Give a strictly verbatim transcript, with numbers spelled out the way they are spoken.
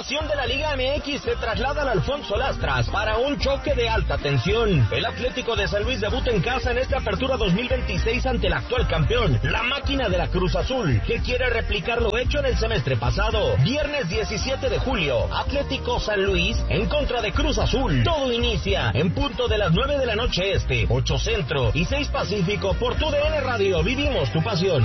pasión de la Liga M X se traslada al Alfonso Lastras para un choque de alta tensión. El Atlético de San Luis debuta en casa en esta apertura dos mil veintiséis ante el actual campeón, la máquina de la Cruz Azul, que quiere replicar lo hecho en el semestre pasado. Viernes diecisiete de julio, Atlético San Luis en contra de Cruz Azul. Todo inicia en punto de las nueve de la noche este, ocho centro y seis pacífico por tu D N Radio. Vivimos tu pasión.